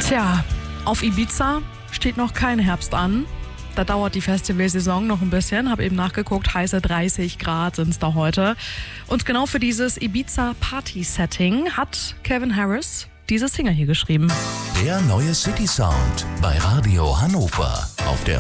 Tja, auf Ibiza steht noch kein Herbst an. Da dauert die Festivalsaison noch ein bisschen. Habe eben nachgeguckt, heiße 30 Grad sind es da heute. Und genau für dieses Ibiza-Party-Setting hat Calvin Harris diese Single hier geschrieben. Der neue City Sound bei Radio Hannover auf der